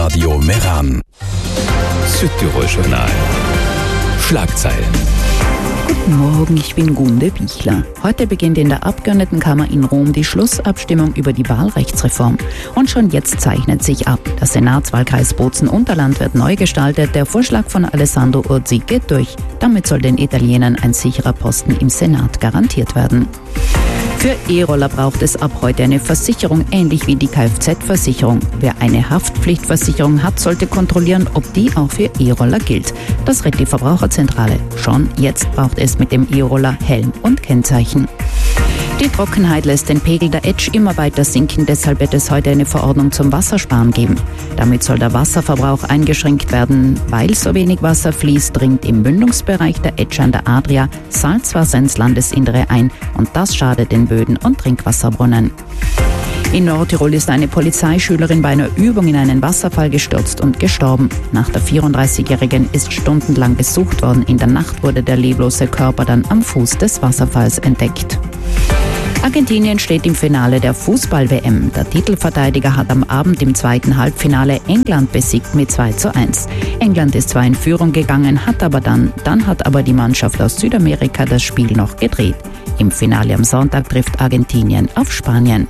Stadtradio Meran. Südtirol Journal. Schlagzeilen. Guten Morgen, ich bin Gunde Bichler. Heute beginnt in der Abgeordnetenkammer in Rom die Schlussabstimmung über die Wahlrechtsreform. Und schon jetzt zeichnet sich ab. Der Senatswahlkreis Bozen-Unterland wird neu gestaltet. Der Vorschlag von Alessandro Urzi geht durch. Damit soll den Italienern ein sicherer Posten im Senat garantiert werden. Für E-Roller braucht es ab heute eine Versicherung, ähnlich wie die Kfz-Versicherung. Wer eine Haftpflichtversicherung hat, sollte kontrollieren, ob die auch für E-Roller gilt. Das rät die Verbraucherzentrale. Schon jetzt braucht es mit dem E-Roller Helm und Kennzeichen. Die Trockenheit lässt den Pegel der Etsch immer weiter sinken, deshalb wird es heute eine Verordnung zum Wassersparen geben. Damit soll der Wasserverbrauch eingeschränkt werden. Weil so wenig Wasser fließt, dringt im Mündungsbereich der Etsch an der Adria Salzwasser ins Landesinnere ein und das schadet den Böden und Trinkwasserbrunnen. In Nordtirol ist eine Polizeischülerin bei einer Übung in einen Wasserfall gestürzt und gestorben. Nach der 34-Jährigen ist stundenlang gesucht worden. In der Nacht wurde der leblose Körper dann am Fuß des Wasserfalls entdeckt. Argentinien steht im Finale der Fußball-WM. Der Titelverteidiger hat am Abend im zweiten Halbfinale England besiegt mit 2:1. England ist zwar in Führung gegangen, dann hat aber die Mannschaft aus Südamerika das Spiel noch gedreht. Im Finale am Sonntag trifft Argentinien auf Spanien.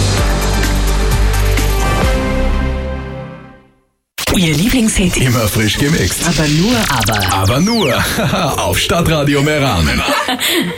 Ihr Lieblingshit. Immer frisch gemixt. Aber nur auf Stadtradio Meran.